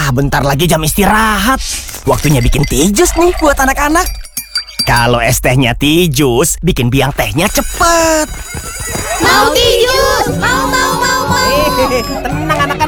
bentar lagi jam istirahat. Waktunya bikin teh jus nih buat anak-anak. Kalau es tehnya teh jus, bikin biang tehnya cepet. Mau teh jus, mau. Tenang anak-anak.